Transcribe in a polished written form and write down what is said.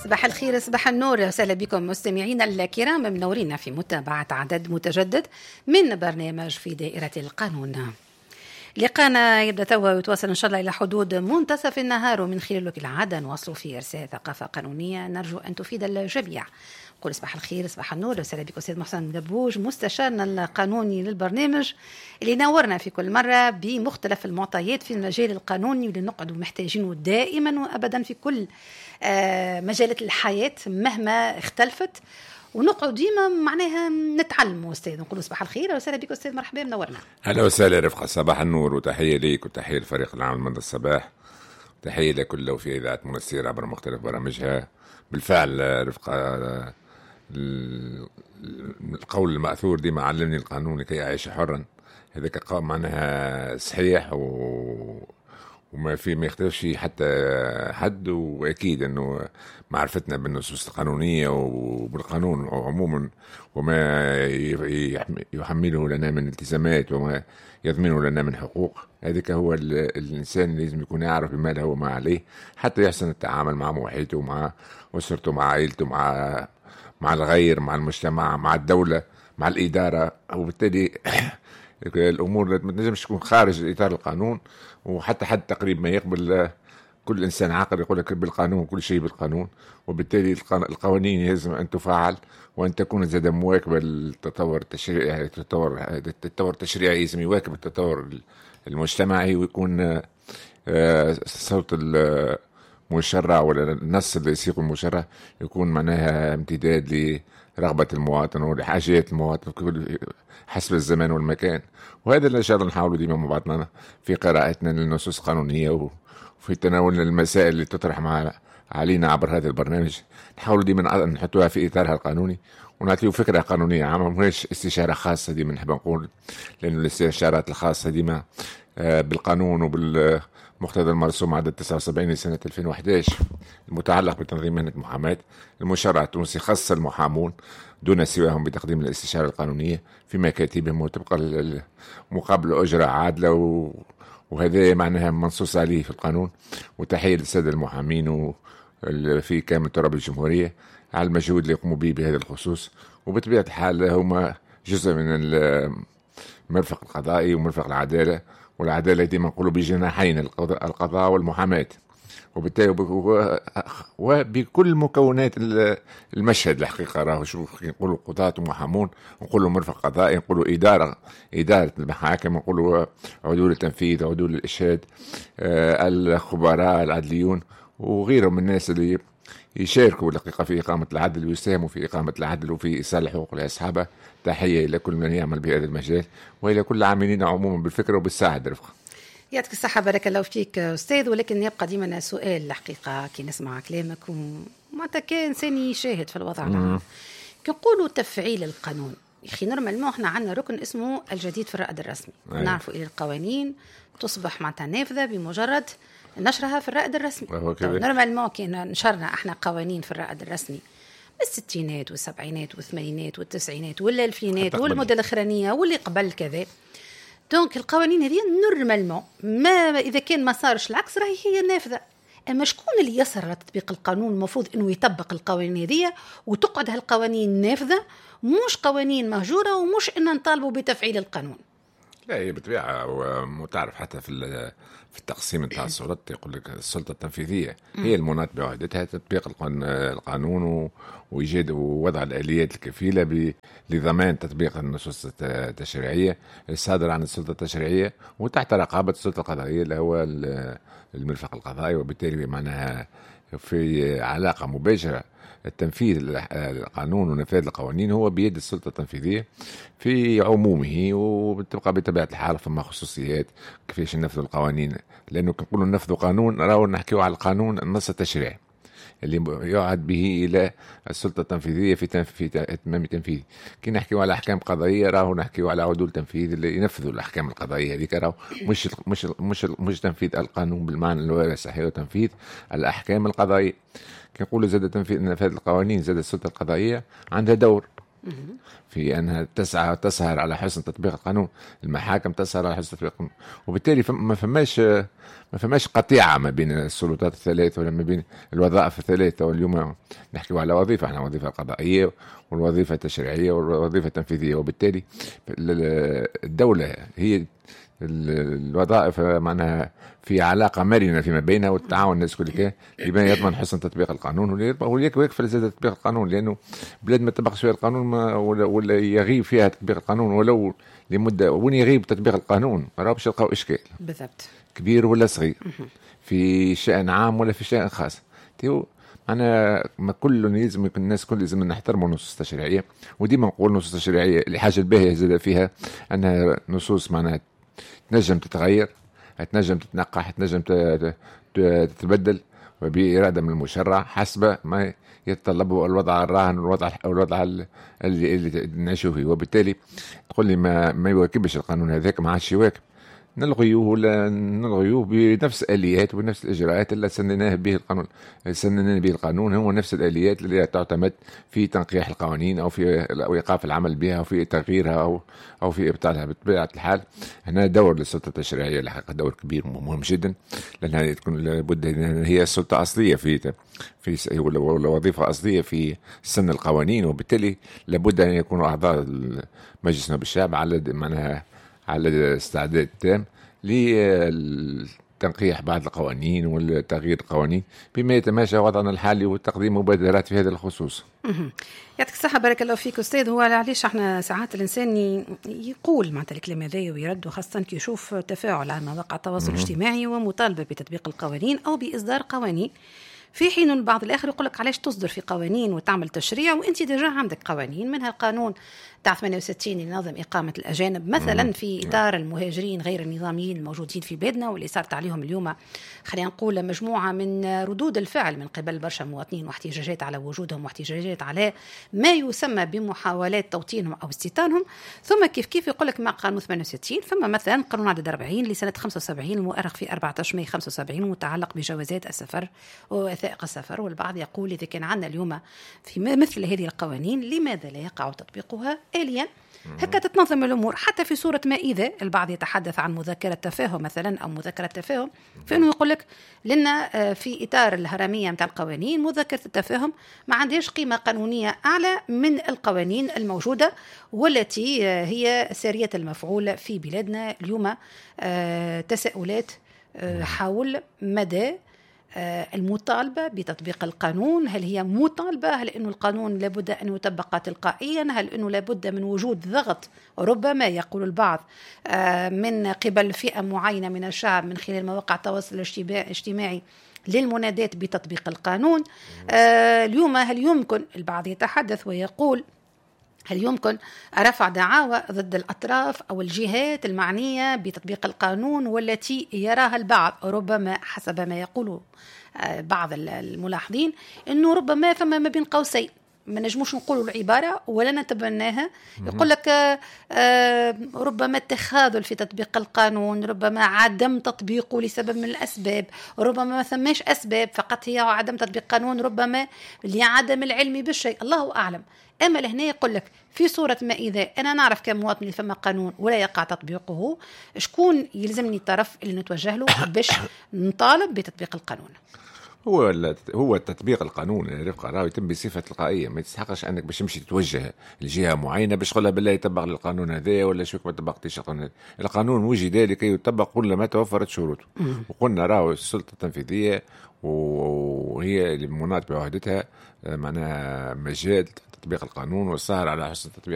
صباح الخير، صباح النور، وسهلا بكم مستمعينا الكرام، منورين في متابعة عدد متجدد من برنامج في دائرة القانون. لقانا يبدأ توا ويتواصل إن شاء الله إلى حدود منتصف النهار، ومن خلاله كالعادة نواصلوا في إرساء ثقافة قانونية نرجو أن تفيد الجميع. نقول صباح الخير، صباح النور، وسهلا بكم أستاذ محسن دبوج، مستشارنا القانوني للبرنامج اللي نورنا في كل مرة بمختلف المعطيات في المجال القانوني واللي نقعد محتاجينه دائما وأبدا في كل مجالات الحياة مهما اختلفت، ونقعد ديما معناها نتعلموا. أستاذ نقول صباح الخير وسهلا بك أستاذ، مرحبا منورنا. أهلا وسهلا رفقة، صباح النور، وتحية ليك وتحية لفريق العمل منذ الصباح، تحية لكل لو في إذاعة منسير عبر مختلف برامجها. بالفعل رفقة، القول المأثور ديما علمني القانون لكي أعيش حرا، هذاك معناها صحيح وما في ما يختلفش حتى حد. واكيد انه معرفتنا بالنصوص القانونيه وبالقانون عموما وما يحمله لنا من التزامات وما يضمنه لنا من حقوق، هذاك هو الانسان لازم يكون يعرف بما له وما عليه حتى يحسن التعامل مع محيطه، مع اسرته، مع عائلته، مع الغير، مع المجتمع، مع الدوله، مع الاداره. وبالتالي الامور ما تنجمش تكون خارج اطار القانون، وحتى حد تقريب ما يقبل كل انسان عاقل يقول لك بالقانون، كل شيء بالقانون. وبالتالي القوانين يجب ان تفعل وان تكون زاد مواكبه للتطور التشريعي. التطور التشريعي لازم يواكب التطور المجتمعي، ويكون صوت المشرع ولا النص اللي يسيق المشرع يكون معناها امتداد لرغبة المواطن ولحاجات المواطن حسب الزمان والمكان. وهذا اللي إن شاء الله نحاول ديما مع بعضنا في قراءتنا للنصوص القانونية وفي تناول المسائل اللي تطرح علينا عبر هذا البرنامج، نحاول ديما نحطوها في إطارها القانوني ونعطيه فكرة قانونية عامة، مش استشارة خاصة ديما نحب نقول، لأن الاستشارات الخاصة ديما بالقانون وبالمقتضى المرسوم عدد 79 لسنة 2011 المتعلق بتنظيم مهنة المحاماة، المشرع التونسي خص المحامون دون سواهم بتقديم الاستشارة القانونية في مكاتبهم وتبقى مقابل أجرة عادلة، وهذا معناها منصوص عليه في القانون. وتحية للسادة المحامين في كامل تراب الجمهورية على المجهود اللي يقوموا به بهذا الخصوص، وبطبيعة الحال هما جزء من المرفق القضائي ومرفق العدالة، والعدالة ديما نقولوا بجناحين، القضاء والمحاماة، وبالتالي وبكل مكونات المشهد. الحقيقة راهو شو نقولوا قضاة ومحامون، نقولوا مرفق قضائي، نقولوا إدارة المحاكم، نقولوا عدول التنفيذ، عدول الإشهاد، الخبراء العدليون وغيرهم من الناس اللي يشاركوا الحقيقة في إقامة العدل ويساهموا في إقامة العدل وفي إيصال حقوق لأصحابه. تحية إلى كل من يعمل بهذا المجال وإلى كل العاملين عموما بالفكرة وبالساعد. رفقة يعطيك الصحة، بارك الله فيك أستاذ. ولكن يبقى ديما سؤال الحقيقة كي نسمع كلامك ومعناتها كإنسان يشاهد في الوضع العام، كنقولوا تفعيل القانون يا أخي، نورمالمون احنا عندنا ركن اسمه الجديد في الرائد الرسمي، نعرفوا إلى القوانين تصبح معناتها نافذة بمجرد نشرها في الرائد الرسمي. نورمالمون كي نشرنا احنا قوانين في الرائد الرسمي بالستينات والسبعينات والثمانينات والتسعينات والألفينات والمدة الأخرانية واللي قبل كذا، دونك القوانين هذه نورمالمون ما إذا كان ما صارش العكس راهي هي نافذة. أما شكون اللي يسر على تطبيق القانون؟ المفروض أنه يطبق القوانين هذه وتقعد هالقوانين نافذة، مش قوانين مهجورة، ومش أن نطالبوا بتفعيل القانون. لا هي بطبيعة، ومتعرف حتى في التقسيم بتاع السلطات يقول لك السلطة التنفيذية هي المناط بعهدتها تطبيق القانون وإيجاد ووضع الآليات الكفيلة لضمان تطبيق النصوص التشريعية الصادرة عن السلطة التشريعية وتحت رقابة السلطة القضائية اللي هو المرفق القضائي. وبالتالي معناها في علاقة مباشرة التنفيذ القانون ونفاذ القوانين هو بيد السلطة التنفيذية في عمومه، وبتبقى بطبيعة الحال فما خصوصيات كيفاش ننفذ القوانين، لأنه كنقولوا ننفذ قانون راهو نحكيو على القانون النص التشريعي اللي يعد به إلى السلطة التنفيذية في إتمام تنفيذ. كي نحكيو على أحكام قضائية راهو نحكيو على عدول تنفيذ اللي ينفذوا الأحكام القضائية هذيك، راهو مش تنفيذ القانون بالمعنى الواسع، صحيح، تنفيذ الأحكام القضائية. كنقولوا زاد تنفيذ نفاذ القوانين، زاد السلطة القضائية عندها دور في أنها تسهر على حسن تطبيق القانون. المحاكم تسهر على حسن تطبيق القانون، وبالتالي ما فماش قطيعة ما بين السلطات الثلاث ولا ما بين الوظائف الثلاثة. واليوم نحكي على وظيفة، احنا وظيفة قضائية والوظيفة التشريعية والوظيفة التنفيذية، وبالتالي الدولة هي الوظائف معناها في علاقة مرنة فيما بينها، والتعاون الناس كلها لما يضمن حسن تطبيق القانون ويكفل زاد تطبيق القانون. لأنه بلاد ما تطبقش فيها القانون ولا يغيب فيها تطبيق القانون ولو لمدة، وين يغيب تطبيق القانون ما راهوش يلقاو إشكال بالضبط كبير ولا صغير في شأن عام ولا في شأن خاص. أنا ما كل يلزم الناس كل لازم نحترموا النصوص التشريعية، وديما نقول النصوص التشريعية الحاجة الباهية زاد فيها أنها نصوص معناها تنجم تتغير، تنجم تتنقح، تنجم تتبدل وبإرادة من المشرع حسب ما يتطلبه الوضع الراهن والوضع اللي نعيشه فيه. وبالتالي تقول لي ما يواكبش القانون هذاك، ما عادش يواكب، نلغيوه بنفس الآليات وبنفس الإجراءات اللي سنناه به القانون. هو نفس الآليات اللي تعتمد في تنقيح القوانين أو في إيقاف العمل بها أو في تغييرها أو في إبطالها. بطبيعة الحال هنا دور للسلطة التشريعية الحقيقة دور كبير ومهم جدا، لأنها تكون لابد هي السلطة الأصلية في ولا وظيفة أصلية في سن القوانين، وبالتالي لابد أن يكونوا أعضاء مجلس نواب الشعب على الاستعداد التام لتنقيح بعض القوانين وتغيير القوانين بما يتماشى وضعنا الحالي وتقديم مبادرات في هذا الخصوص. يعطيك الصحة، بارك الله فيك أستاذ. هو علاش احنا ساعات الإنسان يقول معناتها الكلام هذا ويرد، وخاصة كي يشوف تفاعل على مواقع التواصل الاجتماعي ومطالبة بتطبيق القوانين أو بإصدار قوانين، في حين البعض الآخر يقول لك علاش تصدر في قوانين وتعمل تشريع وانت ديجا عندك قوانين، منها القانون تاع 68 اللي ينظم إقامة الأجانب مثلا في إطار المهاجرين غير النظاميين الموجودين في بلادنا، واللي صارت عليهم اليوم خلينا نقول مجموعة من ردود الفعل من قبل برشا مواطنين واحتجاجات على وجودهم واحتجاجات على ما يسمى بمحاولات توطينهم أو استيطانهم. ثم كيف يقول لك مع قانون 68 ثم مثلا قانون عدد 40 لسنة 75 المؤرخ في 14 ماي 75 متعلق بجوازات السفر ووثائق السفر. والبعض يقول إذا كان عندنا اليوم في مثل هذه القوانين لماذا لا يقع تطبيقها آليا؟ هكا تتنظم الأمور. حتى في صورة ما إذا البعض يتحدث عن مذكرة تفاهم مثلا أو مذكرة تفاهم، فإنه يقول لك لأن في إطار الهرمية متاع القوانين مذكرة التفاهم ما عندهاش قيمة قانونية أعلى من القوانين الموجودة والتي هي سارية المفعول في بلادنا اليوم. تساؤلات حول مدى المطالبة بتطبيق القانون. هل هي مطالبة؟ هل أنه القانون لابد أن يطبق تلقائيا؟ هل أنه لابد من وجود ضغط ربما يقول البعض من قبل فئة معينة من الشعب من خلال مواقع التواصل الاجتماعي للمنادات بتطبيق القانون؟ اليوم هل يمكن البعض يتحدث ويقول هل يمكن رفع دعاوى ضد الأطراف أو الجهات المعنية بتطبيق القانون والتي يراها البعض ربما حسب ما يقول بعض الملاحظين أنه ربما فما ما بين قوسين ما نجموش نقولوا العبارة ولا نتبناها، يقول لك ربما التخاذل في تطبيق القانون، ربما عدم تطبيقه لسبب من الأسباب، ربما ما ثماش أسباب فقط هي عدم تطبيق قانون، ربما لعدم العلم بالشيء، الله أعلم. أما لهنا يقول لك في صورة ما إذا أنا نعرف كمواطن فما قانون ولا يقع تطبيقه، شكون يلزمني الطرف اللي نتوجه له باش نطالب بتطبيق القانون؟ هو تطبيق القانون رفقة راه يتم بصفة تلقائية، ما تستحقش انك باش تمشي تتوجه لجهة معينة باش تقولها بالله يطبق للقانون هذا ولا شوك ما طبقتش القانون هذا. القانون وجد لكي يطبق كل ما توفرت شروطه، وقلنا راه السلطة التنفيذية وهي المناط بعهدتها معناها مجال تطبيق القانون والسهر على حسن تطبيق